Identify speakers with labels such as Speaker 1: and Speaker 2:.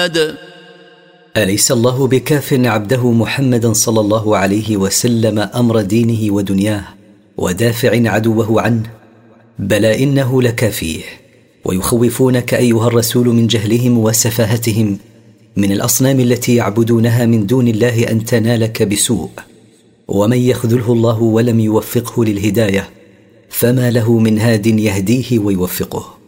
Speaker 1: أليس الله بكاف عبده محمدا صلى الله عليه وسلم أمر دينه ودنياه ودافع عدوه عنه؟ بلى إنه لكافيه. ويخوفونك أيها الرسول من جهلهم وسفاهتهم من الأصنام التي يعبدونها من دون الله أن تنالك بسوء. ومن يخذله الله ولم يوفقه للهداية فما له من هاد يهديه ويوفقه.